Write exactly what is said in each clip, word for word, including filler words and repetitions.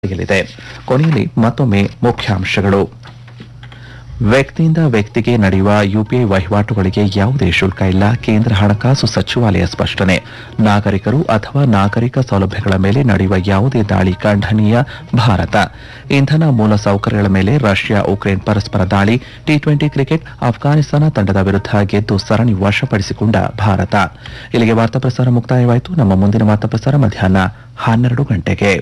ಿದೆ ಕೊನೆಯಲ್ಲಿ ಮತ್ತೊಮ್ಮೆ ಮುಖ್ಯಾಂಶಗಳು. ವ್ಯಕ್ತಿಯಿಂದ ವ್ಯಕ್ತಿಗೆ ನಡೆಯುವ ಯುಪಿಐ ವಹಿವಾಟುಗಳಿಗೆ ಯಾವುದೇ ಶುಲ್ಕ ಇಲ್ಲ, ಕೇಂದ್ರ ಹಣಕಾಸು ಸಚಿವಾಲಯ ಸ್ಪಷ್ಟನೆ. ನಾಗರಿಕರು ಅಥವಾ ನಾಗರಿಕ ಸೌಲಭ್ಯಗಳ ಮೇಲೆ ನಡೆಯುವ ಯಾವುದೇ ದಾಳಿ ಖಂಡನೀಯ, ಭಾರತ. ಇಂಧನ ಮೂಲಸೌಕರ್ಯಗಳ ಮೇಲೆ ರಷ್ಯಾ ಉಕ್ರೇನ್ ಪರಸ್ಪರ ದಾಳಿ. ಟಿ ಟ್ವೆಂಟಿ ಕ್ರಿಕೆಟ್ ಅಫ್ಘಾನಿಸ್ತಾನ ತಂಡದ ವಿರುದ್ಧ ಗೆದ್ದು ಸರಣಿ ವಶಪಡಿಸಿಕೊಂಡ ಭಾರತ. ಇಲ್ಲಿಗೆ ವಾರ್ತಾ ಪ್ರಸಾರ ಮುಕ್ತಾಯವಾಯಿತು. ನಮ್ಮ ಮುಂದಿನ ವಾರ್ತಾ ಪ್ರಸಾರ ಮಧ್ಯಾಹ್ನ ಹನ್ನೆರಡು ಗಂಟೆಗೆ.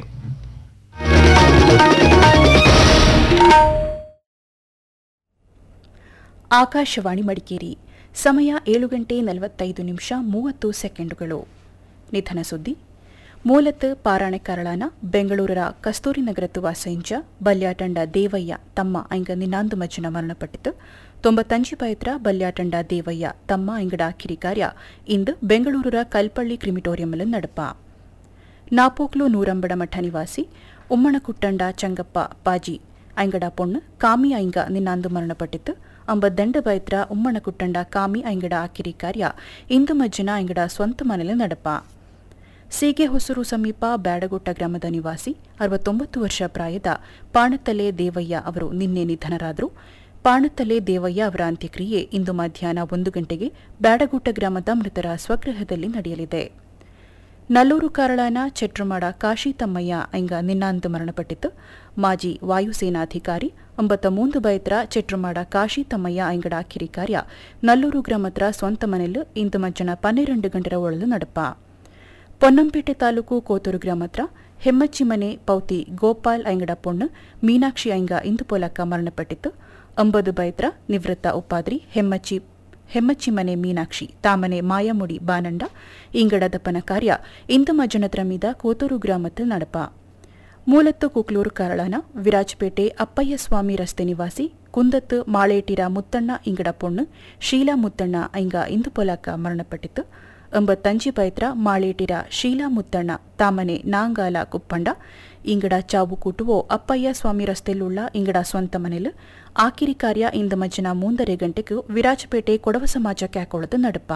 ಆಕಾಶವಾಣಿ ಮಡಿಕೇರಿ. ಸಮಯ ಏಳು ಗಂಟೆ ನಲವತ್ತೈದು ನಿಮಿಷ ಮೂವತ್ತು ಸೆಕೆಂಡುಗಳು. ನಿಧನ ಸುದ್ದಿ. ಮೂಲತ್ ಪಾರಾಣೆಕರಳಾನ ಬೆಂಗಳೂರರ ಕಸ್ತೂರಿ ನಗರತ್ತು ವಾಸೆಂಚ ಬಲ್ಯಾಟಂಡ ದೇವಯ್ಯ ತಮ್ಮ ಐಂಗ ನಿನ್ನಾಂದು ಮಜ್ಜನ ಮರಣಪಟ್ಟಿತು. ತೊಂಬತ್ತಂಜು ಪಯತ್ರ ಬಲ್ಯಾಟಂಡ ದೇವಯ್ಯ ತಮ್ಮ ಐಂಗಡ ಕಿರಿ ಕಾರ್ಯ ಇಂದು ಬೆಂಗಳೂರರ ಕಲ್ಪಳ್ಳಿ ಕ್ರಿಮಿಟೋರಿಯಂಲು ನಡಪ. ನಾಪೋಕ್ಲು ನೂರಂಬಡ ಮಠ ನಿವಾಸಿ ಉಮ್ಮಣಕುಟ್ಟಂಡ ಚಂಗಪ್ಪ ಪಾಜಿ ಐಂಗಡ ಪೊಣ್ಣು ಕಾಮಿ ಐಂಗ ನಿನ್ನಾಂದು ಮರಣಪಟ್ಟಿತು. ಅಂಬದ್ದಂಡ ಬೈತ್ರ ಉಮ್ಮಣಕುಟ್ಟಂಡ ಕಾಮಿ ಐಂಗಡ ಆಕಿರಿ ಕಾರ್ಯ ಇಂದು ಮಜ್ಜನ ಐಂಗಡ ಸ್ವಂತ ಮನೆಯಲ್ಲಿ ನಡಪ. ಸೀಗೆ ಹೊಸೂರು ಸಮೀಪ ಬ್ಯಾಡಗುಟ್ಟ ಗ್ರಾಮದ ನಿವಾಸಿ ಅರವತ್ತೊಂಬತ್ತು ವರ್ಷ ಪ್ರಾಯದ ಪಾಣತಲೆ ದೇವಯ್ಯ ಅವರು ನಿನ್ನೆ ನಿಧನರಾದರು. ಪಾಣತಲೆ ದೇವಯ್ಯ ಅವರ ಅಂತ್ಯಕ್ರಿಯೆ ಇಂದು ಮಧ್ಯಾಹ್ನ ಒಂದು ಗಂಟೆಗೆ ಬ್ಯಾಡಗುಟ್ಟ ಗ್ರಾಮದ ಮೃತರ ಸ್ವಗೃಹದಲ್ಲಿ ನಡೆಯಲಿದೆ. ನಲ್ಲೂರು ಕಾರಳಾನ ಚೆಟ್ರಮಾಡ ಕಾಶಿ ತಮ್ಮಯ್ಯ ಐಂಗ ನಿನ್ನಾಂದು ಮರಣಪಟ್ಟಿತು. ಮಾಜಿ ವಾಯುಸೇನಾಧಿಕಾರಿ ಒಂಬತ್ತ ಮೂಂದು ಬೈತ್ರ ಚೆಟ್ರಮಾಡ ಕಾಶಿ ತಮ್ಮಯ್ಯ ಐಂಗಡ ಕಿರಿ ಕಾರ್ಯ ನಲ್ಲೂರು ಗ್ರಾಮತ್ರ ಸ್ವಂತ ಮನೆಲು ಇಂದು ಮಜ್ಜನ ಪನ್ನೆರಡು ಗಂಟೆರ ಒಳಲು ನಡಪ. ಪೊನ್ನಂಪೇಟೆ ತಾಲೂಕು ಕೋತೂರು ಗ್ರಾಮತ್ರ ಹೆಮ್ಮಚ್ಚಿ ಮನೆ ಪೌತಿ ಗೋಪಾಲ್ ಐಂಗಡ ಪೊಣ್ಣು ಮೀನಾಕ್ಷಿ ಐಂಗ ಇಂದು ಪೋಲಕ ಮರಣಪಟ್ಟಿತು. ಒಂಬದು ಬೈತ್ರ ನಿವೃತ್ತ ಉಪಾದ್ರಿ ಹೆಮ್ಮಚ್ಚಿ ಹೆಮ್ಮಚ್ಚಿ ಮನೆ ಮೀನಾಕ್ಷಿ ತಾಮನೆ ಮಾಯಮುಡಿ ಬಾನಂಡ ಇಂಗಡ ದಪ್ಪನ ಕಾರ್ಯ ಇಂದು ಮಜ್ಜನತ್ರ ಮೀದ ಕೋತೂರು ಗ್ರಾಮத்தில் ನಡಪ. ಮೂಲತ್ತು ಕುಕ್ಲೂರು ಕಾರಳಾನ ವಿರಾಜಪೇಟೆ ಅಪ್ಪಯ್ಯ ಸ್ವಾಮಿ ರಸ್ತೆ ನಿವಾಸಿ ಕುಂದತ್ತು ಮಾಳೇಟಿರ ಮುತ್ತಣ್ಣ ಇಂಗಡ ಪೊಣ್ಣು ಶೀಲಾ ಮುತ್ತಣ್ಣ ಐಂಗ ಇಂದು ಪೊಲಕ ಮರಣಪಟ್ಟಿತು. ಒಂಬತ್ತಂಜಿ ಪೈತ್ರ ಮಾಳೇಟಿರ ಶೀಲಾ ಮುತ್ತಣ್ಣ ತಾಮನೆ ನಾಂಗಾಲ ಕುಪ್ಪಂಡ ಇಂಗಡ ಚಾವು ಕೂಟುವೋ ಅಪ್ಪಯ್ಯ ಸ್ವಾಮಿ ರಸ್ತೆಯಲ್லுಳ್ಳ ಇಂಗಡ ಸ್ವಂತ ಮನೆಲು ಆಕಿರಿ ಕಾರ್ಯ ಇಂದು ಮಜ್ಜನ ಮೂಂದರೆ ಗಂಟೆಗೂ ವಿರಾಜಪೇಟೆ ಕೊಡವ ಸಮಾಜ ಕ್ಯಾಕೊಳದ ನಡಪ.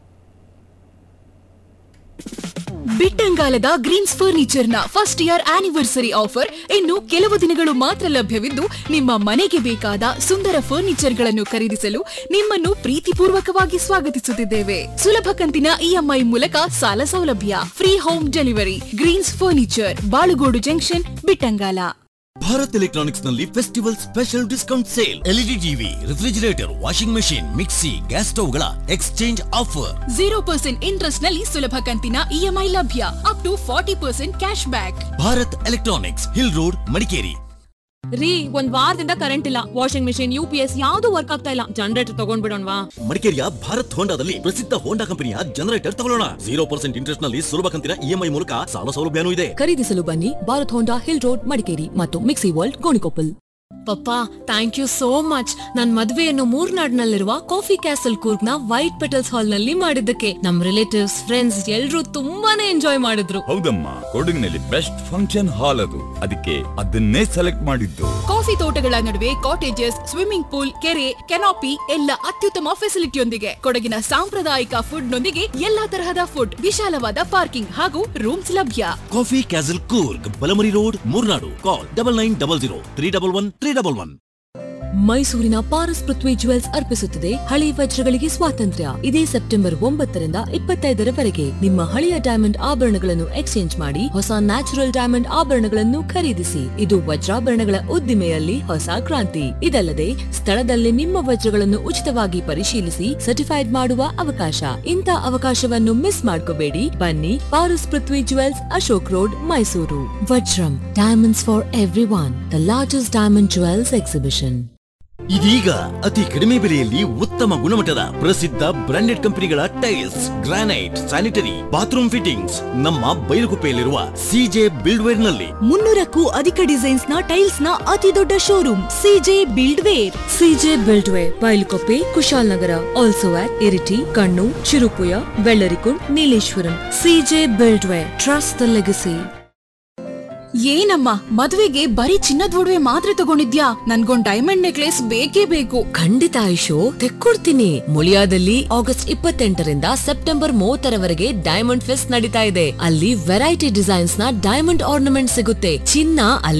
ಬಿಟ್ಟಂಗಾಲದ Green's ಫರ್ನಿಚರ್ನ first year anniversary offer ಇನ್ನು ಕೆಲವು ದಿನಗಳು ಮಾತ್ರ ಲಭ್ಯವಿದ್ದು, ನಿಮ್ಮ ಮನೆಗೆ ಬೇಕಾದ ಸುಂದರ ಫರ್ನಿಚರ್ಗಳನ್ನು ಖರೀದಿಸಲು ನಿಮ್ಮನ್ನು ಪ್ರೀತಿಪೂರ್ವಕವಾಗಿ ಸ್ವಾಗತಿಸುತ್ತಿದ್ದೇವೆ. ಸುಲಭ ಕಂತಿನ ಇಎಂಐ ಮೂಲಕ ಸಾಲ ಸೌಲಭ್ಯ, free home delivery. Green's furniture, Balugodu junction, Bittangala. Bharat electronics ನಲ್ಲಿ festival special discount sale. LED TV, refrigerator, washing machine, mixie, gas stove ಗಳ exchange offer. Zero percent interest ನಲ್ಲಿ ಸುಲಭ ಕಂತಿನ ಇಎಂಐ ಲಭ್ಯ, up to forty percent cash back. Bharat electronics, hill road, Madikeri. ರೀ, ಒಂದ್ ವಾರದಿಂದ current ಇಲ್ಲ, ವಾಷಿಂಗ್ ಮೆಷಿನ್, ಯುಪಿಎಸ್ ಯಾವ್ದು ವರ್ಕ್ ಆಗ್ತಾ ಇಲ್ಲ. ಜನರೇಟರ್ ತಗೊಂಡ್ಬಿಡೋಣವಾ? ಮಡಿಕೇರಿಯ ಭಾರತ್ ಹೋಂಡಾದಲ್ಲಿ ಪ್ರಸಿದ್ಧ ಹೋಂಡಾ ಕಂಪನಿಯ ಜನರೇಟರ್ ತಗೊಳ್ಳೋಣ. ಜೀರೋ ಪರ್ಸೆಂಟ್ ಇಂಟ್ರೆಸ್ಟ್ ನಲ್ಲಿ ಸುಲಭ ಕಂತಿನ ಇಎಂಐ ಮೂಲಕ ಸಾಲ ಸೌಲಭ್ಯನೂ ಇದೆ. ಖರೀದಿಸಲು ಬನ್ನಿ ಭಾರತ್ ಹೋಂಡಾ, ಹಿಲ್ ರೋಡ್, ಮಡಿಕೇರಿ ಮತ್ತು mixie world, Gonikoppal. Papa, thank you so much. ನನ್ ಮದ್ವೆಯನ್ನು ಮೂರ್ನಾಡ್ನಲ್ಲಿರುವ ಕಾಫಿ ಕ್ಯಾಸಲ್ ಕೂರ್ಗ್ ನ ವೈಟ್ ಪೆಟಲ್ಸ್ ಹಾಲ್ ನಲ್ಲಿ ಮಾಡಿದ್ದಕ್ಕೆ ನಮ್ ರಿಲೇಟಿವ್ಸ್, ಫ್ರೆಂಡ್ಸ್ ಎಲ್ರೂ ತುಂಬಾನೇ ಎಂಜಾಯ್ ಮಾಡಿದ್ರು. ಹೌದಮ್ಮ, ಕೊಡಗಿನಲ್ಲಿ ಬೆಸ್ಟ್ ಫಂಕ್ಷನ್ ಹಾಲ್ ಅದು, ಅದಕ್ಕೆ ಅದನ್ನೇ ಸೆಲೆಕ್ಟ್ ಮಾಡಿದ್ದು. ಕಾಫಿ ತೋಟಗಳ ನಡುವೆ ಕಾಟೇಜಸ್, ಸ್ವಿಮ್ಮಿಂಗ್ ಪೂಲ್, ಕೆರೆ, ಕೆನಾಪಿ ಎಲ್ಲ ಅತ್ಯುತ್ತಮ ಫೆಸಿಲಿಟಿಯೊಂದಿಗೆ, ಕೊಡಗಿನ ಸಾಂಪ್ರದಾಯಿಕ ಫುಡ್ ನೊಂದಿಗೆ ಎಲ್ಲಾ ತರಹದ ಫುಡ್, ವಿಶಾಲವಾದ ಪಾರ್ಕಿಂಗ್ ಹಾಗೂ ರೂಮ್ಸ್ ಲಭ್ಯ. Coffee castle Coorg, ಬಲಮರಿ road, Murnad. ಕಾಲ್ double nine double zero three double one three double one. ಮೈಸೂರಿನ ಪಾರಸ್ ಪೃಥ್ವಿ ಜುವೆಲ್ಸ್ ಅರ್ಪಿಸುತ್ತದೆ ಹಳೆ ವಜ್ರಗಳಿಗೆ ಸ್ವಾತಂತ್ರ್ಯ. ಇದೇ ಸೆಪ್ಟೆಂಬರ್ ಒಂಬತ್ತರಿಂದ ಇಪ್ಪತ್ತೈದರವರೆಗೆ ನಿಮ್ಮ ಹಳೆಯ ಡೈಮಂಡ್ ಆಭರಣಗಳನ್ನು ಎಕ್ಸ್ಚೇಂಜ್ ಮಾಡಿ ಹೊಸ ನ್ಯಾಚುರಲ್ ಡೈಮಂಡ್ ಆಭರಣಗಳನ್ನು ಖರೀದಿಸಿ. ಇದು ವಜ್ರಾಭರಣಗಳ ಉದ್ದಿಮೆಯಲ್ಲಿ ಹೊಸ ಕ್ರಾಂತಿ. ಇದಲ್ಲದೆ ಸ್ಥಳದಲ್ಲೇ ನಿಮ್ಮ ವಜ್ರಗಳನ್ನು ಉಚಿತವಾಗಿ ಪರಿಶೀಲಿಸಿ ಸರ್ಟಿಫೈಡ್ ಮಾಡುವ ಅವಕಾಶ. ಇಂಥ ಅವಕಾಶವನ್ನು ಮಿಸ್ ಮಾಡ್ಕೋಬೇಡಿ. ಬನ್ನಿ, ಪಾರಸ್ ಪೃಥ್ವಿ jewels, Ashok road, Mysuru. Vajram, diamonds for every one, the largest diamond jewels exhibition. ಇದೀಗ ಅತಿ ಕಡಿಮೆ ಬೆಲೆಯಲ್ಲಿ ಉತ್ತಮ ಗುಣಮಟ್ಟದ ಪ್ರಸಿದ್ಧ ಬ್ರಾಂಡೆಡ್ ಕಂಪನಿಗಳ tiles, granite, sanitary, bathroom fittings ನಮ್ಮ ಬೈಲುಗುಪ್ಪೆಯಲ್ಲಿರುವ ಸಿಜೆ ಬಿಲ್ಡ್ವೇರ್ ನಲ್ಲಿ. ಮುನ್ನೂರಕ್ಕೂ ಅಧಿಕ ಡಿಸೈನ್ಸ್ ನ ಟೈಲ್ಸ್ ನ ಅತಿ ದೊಡ್ಡ showroom CJ ಬಿಲ್ಡ್ವೇರ್. CJ ಬಿಲ್ಡ್ವೇರ್, Bylakuppe, Kushalnagar. Also at Iritty, Kannur, Cherupuzha, Vellarikundu, Nileshwaram. CJ ಬಿಲ್ಡ್ವೇರ್, trust the legacy. ಏನಮ್ಮ ಮದ್ವೆಗೆ ಬರೀ ಚಿನ್ನದ ಒಡವೆ ಮಾತ್ರ ತಗೊಂಡಿದ್ಯಾ? ನನ್ಗೊಂದ್ ಡೈಮಂಡ್ ನೆಕ್ಲೆಸ್ ಬೇಕೇ ಬೇಕು. ಖಂಡಿತ ಆಯುಷು, ತೆಕ್ಕೊಡ್ತೀನಿ. ಮುಳಿಯಾದಲ್ಲಿ ಆಗಸ್ಟ್ ಇಪ್ಪತ್ತೆಂಟರಿಂದ ಸೆಪ್ಟೆಂಬರ್ ಮೂವತ್ತರವರೆಗೆ ಡೈಮಂಡ್ ಫೆಸ್ಟ್ ನಡೀತಾ ಇದೆ. ಅಲ್ಲಿ ವೆರೈಟಿ ಡಿಸೈನ್ಸ್ ನ ಡೈಮಂಡ್ ಆರ್ನಮೆಂಟ್ ಸಿಗುತ್ತೆ. ಚಿನ್ನ